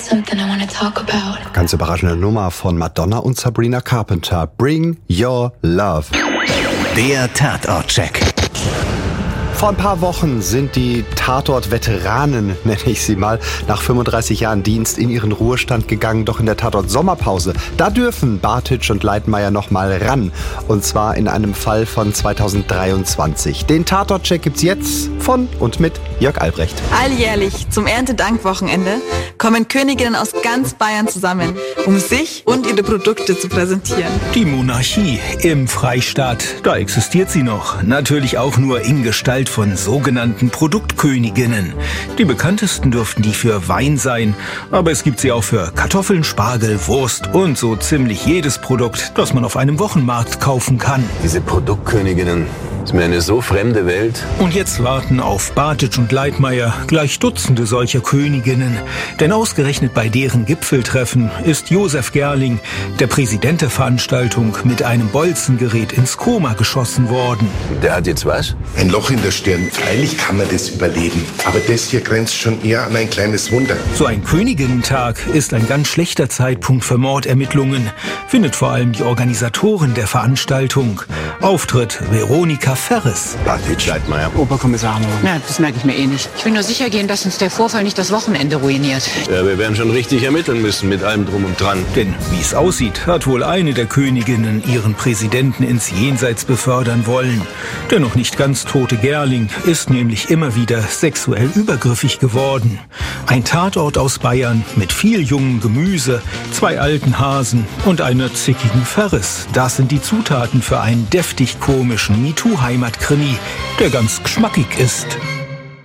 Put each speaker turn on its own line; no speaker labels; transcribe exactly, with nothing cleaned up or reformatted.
something I wanna talk about.
Ganz überraschende Nummer von Madonna und Sabrina Carpenter. Bring Your Love.
Der Tatort-Check.
Vor ein paar Wochen sind die Tatort-Veteranen, nenne ich sie mal, nach fünfunddreißig Jahren Dienst in ihren Ruhestand gegangen. Doch in der Tatort-Sommerpause, da dürfen Bartitsch und Leitmayr noch mal ran. Und zwar in einem Fall von zweitausenddreiundzwanzig. Den Tatort-Check gibt's jetzt von und mit Jörg Albrecht.
Alljährlich zum Erntedankwochenende kommen Königinnen aus ganz Bayern zusammen, um sich und ihre Produkte zu präsentieren.
Die Monarchie im Freistaat, da existiert sie noch. Natürlich auch nur in Gestalt von sogenannten Produktköniginnen. Die bekanntesten dürften die für Wein sein, aber es gibt sie auch für Kartoffeln, Spargel, Wurst und so ziemlich jedes Produkt, das man auf einem Wochenmarkt kaufen kann.
Diese Produktköniginnen, ist mir eine so fremde Welt.
Und jetzt warten auf Bartitsch und Leitmayr gleich Dutzende solcher Königinnen. Denn ausgerechnet bei deren Gipfeltreffen ist Josef Gerling, der Präsident der Veranstaltung, mit einem Bolzengerät ins Koma geschossen worden.
Der hat jetzt was?
Ein Loch in der Stirn. Freilich kann man das überleben. Aber das hier grenzt schon eher an ein kleines Wunder.
So ein Königinnentag ist ein ganz schlechter Zeitpunkt für Mordermittlungen, findet vor allem die Organisatorin der Veranstaltung. Auftritt Veronika Ferres.
Bartitsch, Leitmayr.
Oberkommissar Hammer. Na, das merke ich mir eh nicht. Ich will nur sicher gehen, dass uns der Vorfall nicht das Wochenende ruiniert.
Ja, wir werden schon richtig ermitteln müssen mit allem Drum und Dran.
Denn wie es aussieht, hat wohl eine der Königinnen ihren Präsidenten ins Jenseits befördern wollen. Der noch nicht ganz tote Gerling ist nämlich immer wieder sexuell übergriffig geworden. Ein Tatort aus Bayern mit viel jungem Gemüse, zwei alten Hasen und einer zickigen Ferres. Das sind die Zutaten für einen deftig komischen MeToo-Heimatkrimi, der ganz geschmackig ist.